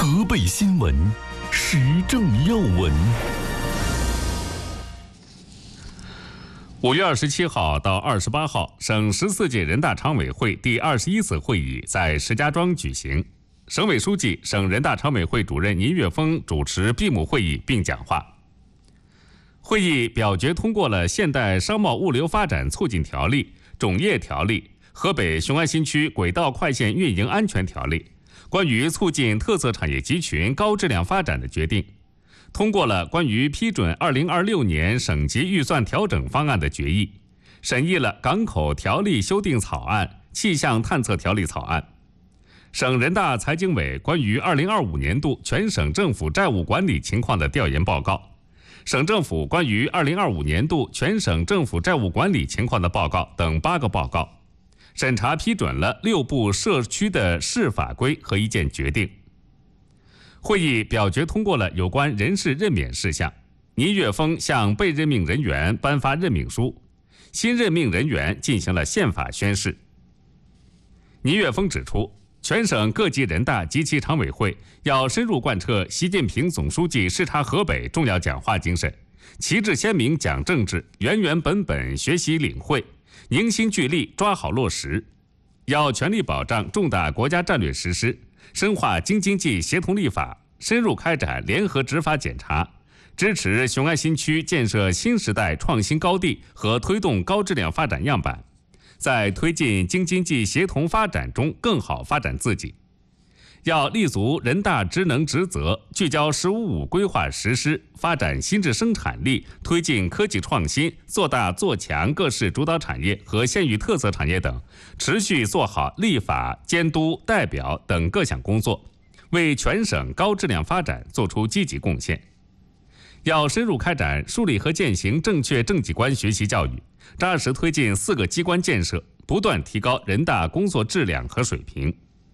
河北新闻，时政要闻。5月27号到28号，省14届人大常委会第21次会议在石家庄举行。省委书记、省人大常委会主任倪岳峰主持闭幕会议并讲话。会议表决通过了《现代商贸物流发展促进条例》、《种业条例》、《河北雄安新区轨道快线运营安全条例》、关于促进特色产业集群高质量发展的决定，通过了关于批准2026年省级预算调整方案的决议，审议了港口条例修订草案、气象探测条例草案。省人大财经委关于2025年度全省政府债务管理情况的调研报告，省政府关于2025年度全省政府债务管理情况的报告等8个报告，审查批准了6部社区的市法规和1件决定。会议表决通过了有关人事任免事项，倪岳峰向被任命人员颁发任命书，新任命人员进行了宪法宣誓。倪岳峰指出，全省各级人大及其常委会要深入贯彻习近平总书记视察河北重要讲话精神，旗帜鲜明讲政治，原原本本学习领会，凝心聚力抓好落实，要全力保障重大国家战略实施，深化京津冀协同立法，深入开展联合执法检查，支持雄安新区建设新时代创新高地和推动高质量发展样板，在推进京津冀协同发展中更好发展自己。要立足人大职能职责，聚焦“十五五”规划实施，发展新质生产力，推进科技创新，做大做强各市主导产业和县域特色产业等，持续做好立法、监督、代表等各项工作，为全省高质量发展做出积极贡献。要深入开展树立和践行正确政绩观学习教育，扎实推进4个机关建设，不断提高人大工作质量和水平。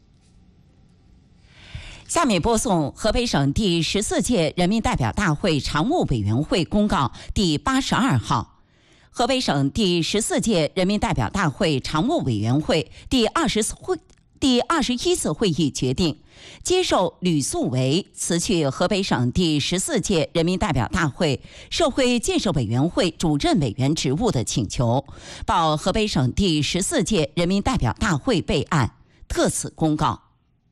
下面播送河北省第14届人民代表大会常务委员会公告第82号。河北省第14届人民代表大会常务委员会第21次会议决定，接受吕素维辞去河北省第14届人民代表大会社会建设委员会主任委员职务的请求，报河北省第14届人民代表大会备案，特此公告。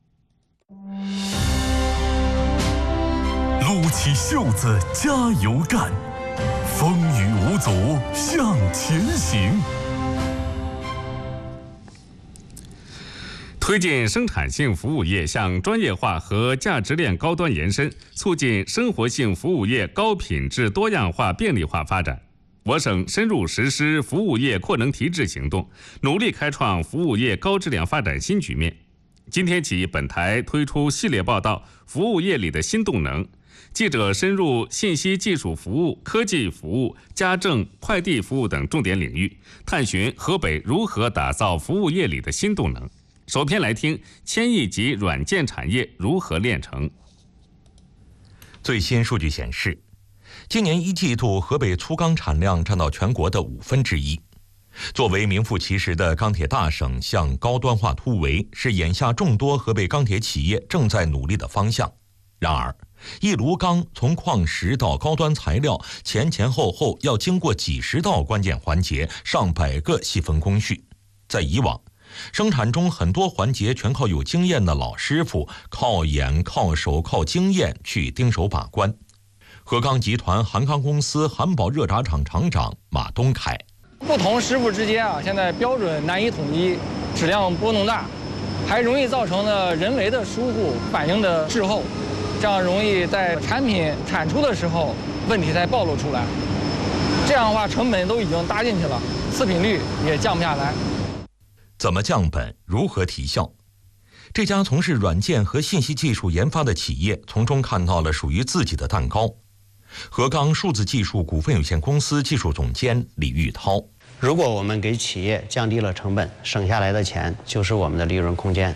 撸起袖子加油干，风雨无阻向前行。推进生产性服务业向专业化和价值链高端延伸，促进生活性服务业高品质多样化便利化发展。我省深入实施服务业扩能提质行动，努力开创服务业高质量发展新局面。今天起，本台推出系列报道《服务业里的新动能》，记者深入信息技术服务、科技服务、家政、快递服务等重点领域，探寻河北如何打造服务业里的新动能。首篇来听1000亿级软件产业如何炼成。 最新数据显示，今年1季度河北粗钢产量占到全国的1/5。作为名副其实的钢铁大省，向高端化突围是眼下众多河北钢铁企业正在努力的方向。然而，一炉钢从矿石到高端材料，前后要经过几十道关键环节，上百个细分工序。在以往，生产中很多环节全靠有经验的老师傅，靠眼、靠手、靠经验去盯手把关。河钢集团韩钢公司韩宝热轧厂厂长马东凯： 不同师傅之间现在标准难以统一，质量波动大，还容易造成呢人为的疏忽，反应的滞后，这样容易在产品产出的时候问题才暴露出来。这样的话，成本都已经搭进去了，次品率也降不下来。 怎么降本？如何提效？这家从事软件和信息技术研发的企业从中看到了属于自己的蛋糕。河钢数字技术股份有限公司技术总监李玉涛： 如果我们给企业降低了成本，省下来的钱就是我们的利润空间。